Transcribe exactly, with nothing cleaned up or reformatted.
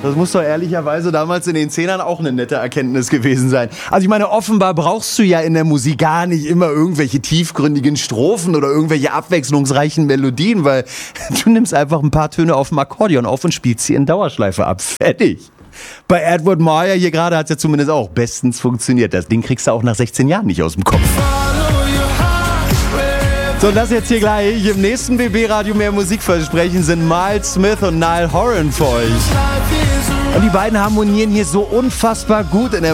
Das muss doch ehrlicherweise damals in den Zehnern auch eine nette Erkenntnis gewesen sein. Also ich meine, offenbar brauchst du ja in der Musik gar nicht immer irgendwelche tiefgründigen Strophen oder irgendwelche abwechslungsreichen Melodien, weil du nimmst einfach ein paar Töne auf dem Akkordeon auf und spielst sie in Dauerschleife ab. Fertig. Bei Edward Meyer hier gerade hat es ja zumindest auch bestens funktioniert. Das Ding kriegst du auch nach sechzehn Jahren nicht aus dem Kopf. So, und das jetzt hier gleich. Im nächsten B B-Radio mehr Musikversprechen sind Miles Smith und Niall Horan für euch. Und die beiden harmonieren hier so unfassbar gut in der